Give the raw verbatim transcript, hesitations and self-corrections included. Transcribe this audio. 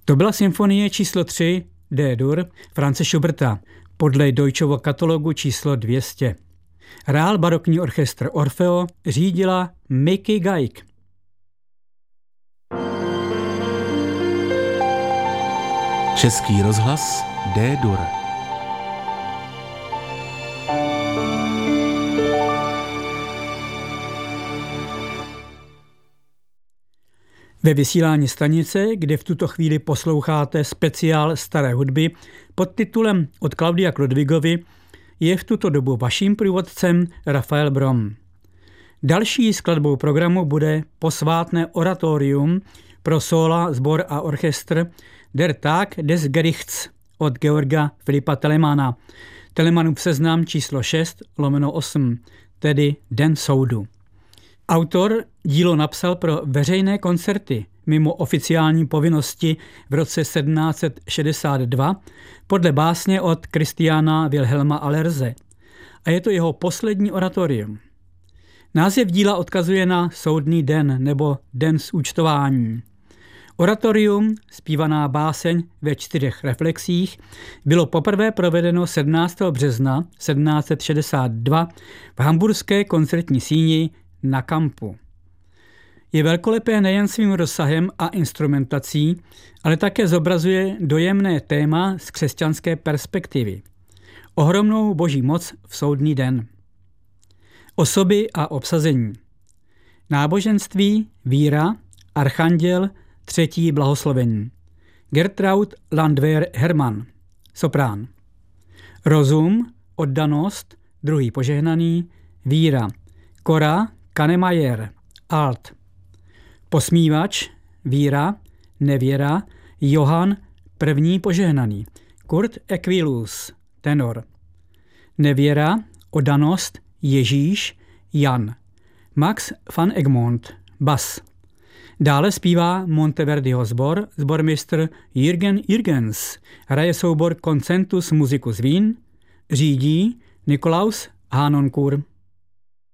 To byla symfonie číslo tři D-dur Franze Schuberta podle Deutschova katalogu číslo dvě stě. Hrál barokní orchestr Orfeo, řídila Mickey Geig. Český rozhlas D-dur. Ve vysílání stanice, kde v tuto chvíli posloucháte speciál staré hudby pod titulem Od Klaudia Klodvigovi, je v tuto dobu vaším průvodcem Rafael Brom. Další skladbou programu bude posvátné oratorium pro sóla, sbor a orchestr Der Tag des Gerichts od Georga Filipa Telemana. Telemanův seznam číslo šest lomeno osm, tedy Den soudu. Autor dílo napsal pro veřejné koncerty mimo oficiální povinnosti v roce sedmnáct set šedesát dva podle básně od Christiana Wilhelma Allerse a je to jeho poslední oratorium. Název díla odkazuje na soudný den nebo den zúčtování. Oratorium, zpívaná báseň ve čtyřech reflexích, bylo poprvé provedeno sedmnáctého března sedmnáct set šedesát dva v hamburské koncertní síni Na Kampu. Je velkolepé nejen svým rozsahem a instrumentací, ale také zobrazuje dojemné téma z křesťanské perspektivy. Ohromnou boží moc v soudný den. Osoby a obsazení. Náboženství, víra, archanděl, třetí blahoslovení. Gertraud Landwehr Hermann, soprán. Rozum, oddanost, druhý požehnaný, víra. Cora Kanemajer, alt. Posmívač, víra, nevěra, Johann, první požehnaný. Kurt Equilus, tenor. Nevěra, oddanost, Ježíš, Jan. Max van Egmond, bas. Dále zpívá Monteverdiho sbor, sbormistr Jürgen Jürgens. Hraje soubor Concentus Musicus Wien, řídí Nikolaus Hanonkur.